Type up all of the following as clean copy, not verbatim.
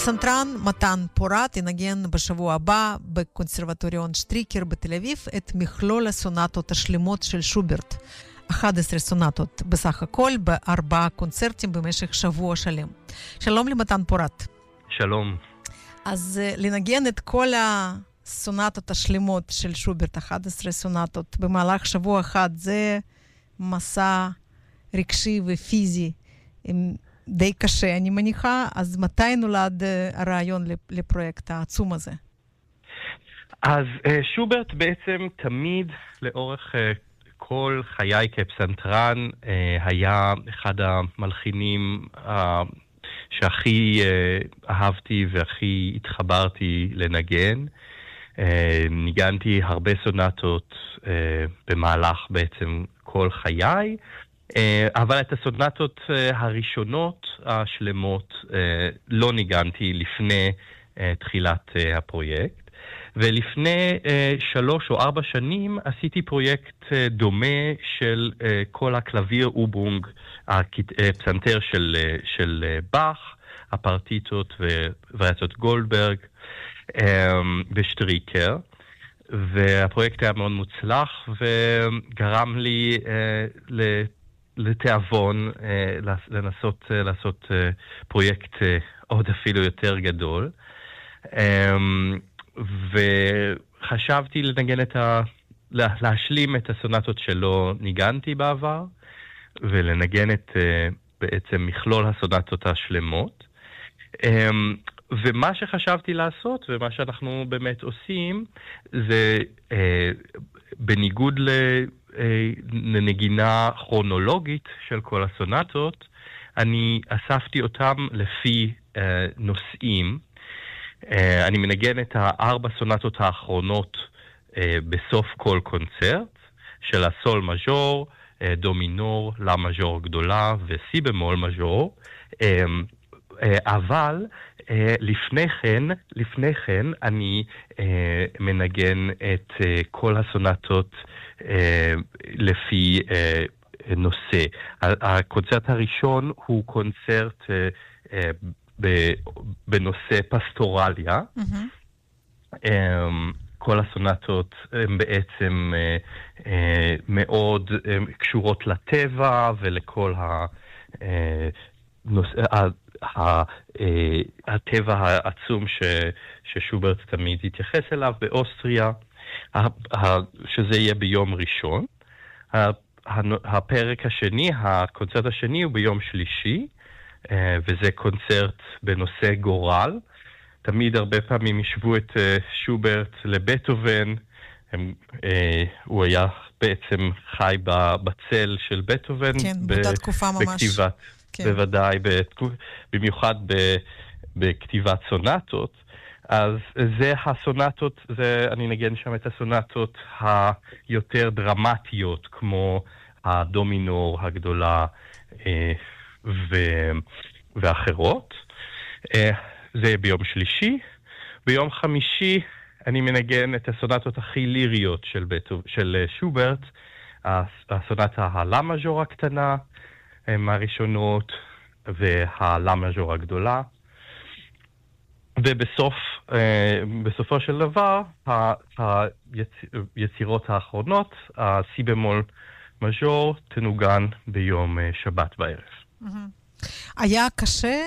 הפסנתרן מתן פורת ינגן בשבוע הבא בקונסרבטוריון שטריקר בתל אביב את מכלול הסונטות השלמות של שוברט. 11 סונטות בסך הכל ב4 קונצרטים במשך שבוע שלם. שלום למתן פורת. שלום. אז לנגן את כל הסונטות השלמות של שוברט, 11 סונטות במהלך שבוע אחד, זה מסע רגשי ופיזי די קשה, אני מניחה. אז מתי נולד הרעיון לפרויקט העצום הזה? אז שוברט בעצם תמיד לאורך כל חיי כפסנתרן היה אחד המלחינים שהכי אהבתי והכי התחברתי לנגן. ניגנתי הרבה סונטות במהלך בעצם כל חיי, אבל את הסונטות הראשונות השלמות לא ניגנתי לפני תחילת הפרויקט. ולפני 3 או 4 שנים עשיתי פרויקט דומה של כל הקלביר אובונג, הפסנתר של באך, הפרטיטות ווריאציות גולדברג ושטריקר. והפרויקט היה מאוד מוצלח וגרם לי לתיאבון לנסות לעשות פרויקט עוד אפילו יותר גדול. וחשבתי לנגן להשלים את הסונטות שלא ניגנתי בעבר, ולנגן את בעצם מכלול הסונטות השלמות. ומה שחשבתי לעשות, ומה שאנחנו באמת עושים, זה בניגוד לנגינה כרונולוגית של כל הסונטות, אני אספתי אותם לפי נושאים. אני מנגן את 4 סונטות האחרונות בסוף כל קונצרט, של הסול מז'ור, דו מינור, לה מז'ור גדולה וסי במול מז'ור. אבל לפני כן אני מנגן את כל הסונטות לפי נושא. הקונצרט הראשון הוא קונצרט בנושא פסטורליה. כל הסונטות הן בעצם מאוד קשורות לטבע ולכל הטבע העצום ששוברט תמיד התייחס אליו באוסטריה, שזה יהיה ביום ראשון. הפרק השני, הקונצרט השני הוא ביום שלישי, וזה קונצרט בנושא גורל. תמיד הרבה פעמים ישבו את שוברט לבטהובן. הוא היה בעצם חי בצל של בטהובן. כן, באותה תקופה ממש. בכתיבת, כן. בוודאי, במיוחד בכתיבת סונטות. אז זה הסונטות, אני נגן שם את הסונטות היותר דרמטיות, כמו הדו מינור הגדולה ואחרות. זה ביום שלישי. ביום חמישי אני מנגן את הסונטות הכי ליריות של שוברט, הסונטה הלה מז'ור הקטנה מהראשונות והלה מז'ור הגדולה. ובסופו של דבר היצירות האחרונות, הסי במול מז'ור, תנוגן ביום שבת בערב. היה קשה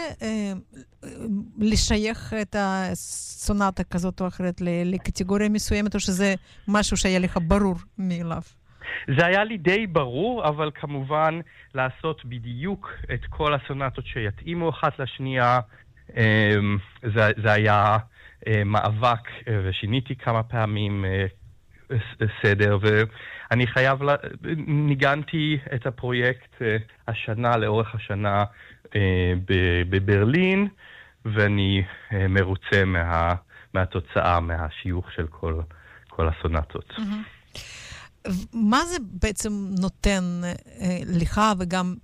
לשייך את הסונטה כזאת או אחרת לקטגוריה מסוימת, או שזה משהו שהיה לך ברור מאליו? זה היה לי די ברור, אבל כמובן לעשות בדיוק את כל הסונטות שיתאימו אחת לשנייה, זה היה מאבק, ושיניתי כמה פעמים סדר, ואני חייב, ניגנתי את הפרויקט השנה, לאורך השנה בברלין, ואני מרוצה מהתוצאה, מהשיוך של כל הסונטות. מה זה בעצם נותן לך וגם